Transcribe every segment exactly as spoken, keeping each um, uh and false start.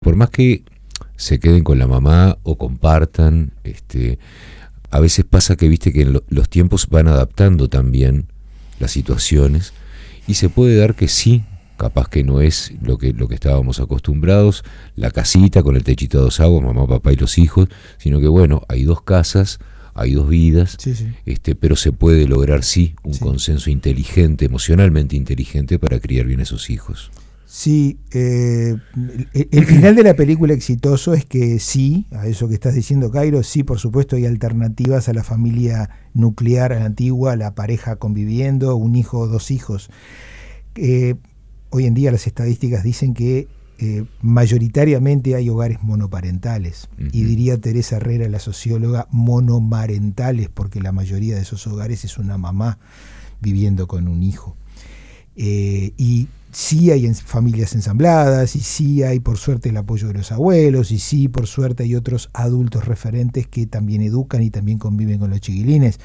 Por más que se queden con la mamá o compartan, este, a veces pasa que viste que lo, los tiempos van adaptando también las situaciones y se puede dar que sí, capaz que no es lo que, lo que estábamos acostumbrados, la casita con el techito de dos aguas, mamá, papá y los hijos, sino que bueno, hay dos casas, hay dos vidas, sí, sí. Este, pero se puede lograr sí un sí. consenso inteligente, emocionalmente inteligente para criar bien a esos hijos. Sí, eh, el final de la película exitoso es que sí, a eso que estás diciendo, Cairo, sí, por supuesto hay alternativas a la familia nuclear antigua, la pareja conviviendo, un hijo o dos hijos. Eh, hoy en día las estadísticas dicen que eh, mayoritariamente hay hogares monoparentales, uh-huh. y diría Teresa Herrera, la socióloga, monomarentales, porque la mayoría de esos hogares es una mamá viviendo con un hijo. Eh, y sí hay en familias ensambladas, y sí hay por suerte el apoyo de los abuelos, y sí por suerte hay otros adultos referentes que también educan y también conviven con los chiquilines.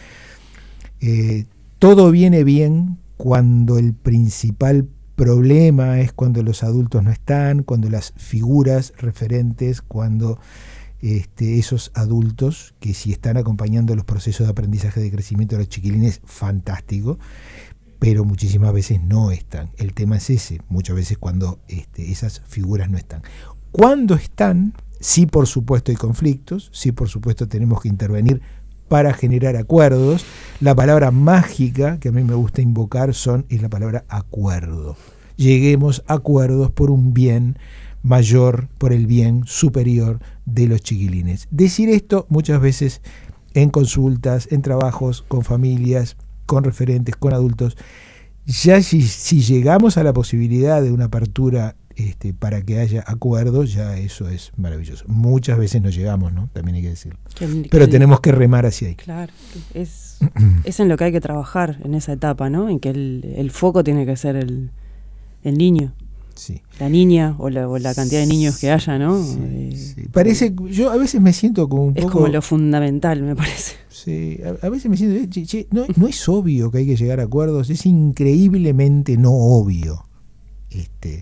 Eh, todo viene bien cuando el principal problema es cuando los adultos no están, cuando las figuras referentes, cuando este, esos adultos que si están acompañando los procesos de aprendizaje de crecimiento de los chiquilines, fantástico, pero muchísimas veces no están. El tema es ese, muchas veces cuando este, esas figuras no están. Cuando están, sí por supuesto hay conflictos, sí por supuesto tenemos que intervenir para generar acuerdos. La palabra mágica que a mí me gusta invocar son, es la palabra acuerdo. Lleguemos a acuerdos por un bien mayor, por el bien superior de los chiquilines. Decir esto muchas veces en consultas, en trabajos, con familias, con referentes, con adultos, ya si, si llegamos a la posibilidad de una apertura este, para que haya acuerdos, ya eso es maravilloso. Muchas veces no llegamos, ¿no? También hay que decirlo. Que, Pero que, tenemos que remar hacia ahí. Claro, es, es en lo que hay que trabajar en esa etapa, ¿no? En que el, el foco tiene que ser el, el niño. Sí. La niña o la, o la cantidad de niños que haya, ¿no? Sí, eh, sí. Parece, yo a veces me siento como un es poco... como lo fundamental, me parece. Sí, a, a veces me siento... Che, che, no, no es obvio que hay que llegar a acuerdos, es increíblemente no obvio este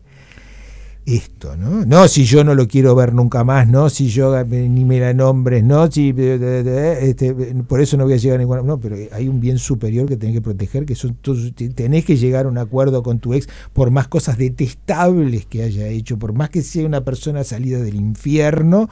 esto, ¿no? No, si yo no lo quiero ver nunca más, no, si yo ni me la nombres, no, si este, por eso no voy a llegar a ningún... No, pero hay un bien superior que tenés que proteger, que son tus, tenés que llegar a un acuerdo con tu ex, por más cosas detestables que haya hecho, por más que sea una persona salida del infierno,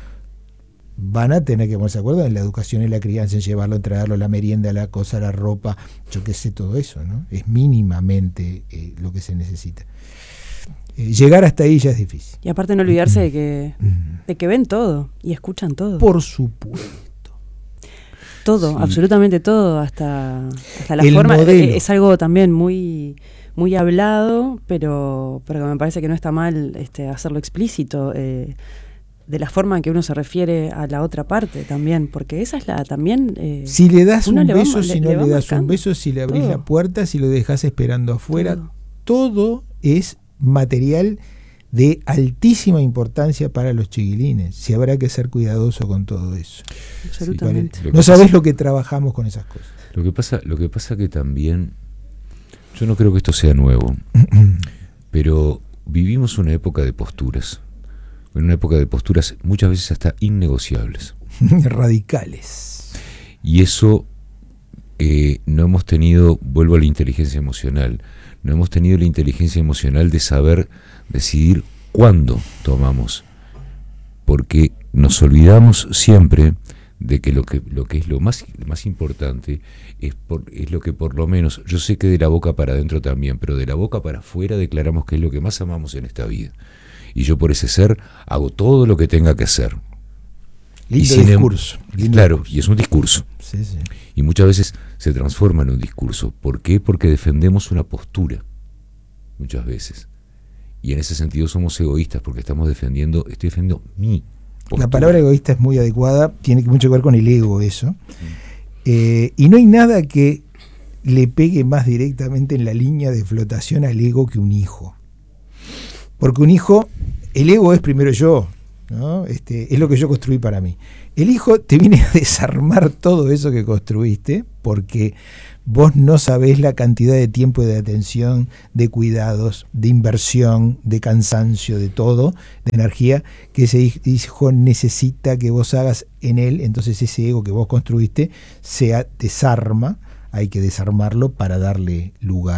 van a tener que ponerse de acuerdo en la educación, en la crianza, en llevarlo, en traerlo, la merienda, la cosa, la ropa, yo qué sé, todo eso, ¿no? Es mínimamente eh, lo que se necesita. Eh, llegar hasta ahí ya es difícil. Y aparte no olvidarse de que, de que ven todo y escuchan todo. Por supuesto. Todo, sí. Absolutamente todo, hasta, hasta la El forma. Modelo. Es algo también muy, muy hablado, pero, pero me parece que no está mal este, hacerlo explícito. Eh, de la forma en que uno se refiere a la otra parte también, porque esa es la también... Eh, si le das un beso, va, si le, no le, le das marcando. un beso, si le abrís todo. La puerta, si lo dejas esperando afuera, todo, todo es material de altísima importancia para los chiquilines. Si habrá que ser cuidadoso con todo eso. Absolutamente. Sí, vale. No sabés lo que trabajamos con esas cosas. Lo que pasa, lo que pasa que también, yo no creo que esto sea nuevo, pero vivimos una época de posturas. En una época de posturas muchas veces hasta innegociables. Radicales. Y eso eh, no hemos tenido, vuelvo a la inteligencia emocional, no hemos tenido la inteligencia emocional de saber decidir cuándo tomamos. Porque nos olvidamos siempre de que lo que, lo que es lo más, más importante es, por, es lo que por lo menos, yo sé que de la boca para adentro también, pero de la boca para afuera declaramos que es lo que más amamos en esta vida. Y yo por ese ser hago todo lo que tenga que hacer. Lindo y discurso. Em, Lindo claro, discurso. Y es un discurso. Sí, sí. Y muchas veces se transforma en un discurso. ¿Por qué? Porque defendemos una postura. Muchas veces. Y en ese sentido somos egoístas porque estamos defendiendo, estoy defendiendo mi postura. La palabra egoísta es muy adecuada, tiene mucho que ver con el ego eso. Mm. Eh, y no hay nada que le pegue más directamente en la línea de flotación al ego que un hijo. Porque un hijo, el ego es primero yo, ¿no? Este, es lo que yo construí para mí. El hijo te viene a desarmar todo eso que construiste, porque vos no sabés la cantidad de tiempo y de atención, de cuidados, de inversión, de cansancio, de todo, de energía, que ese hijo necesita que vos hagas en él. Entonces ese ego que vos construiste se desarma, hay que desarmarlo para darle lugar.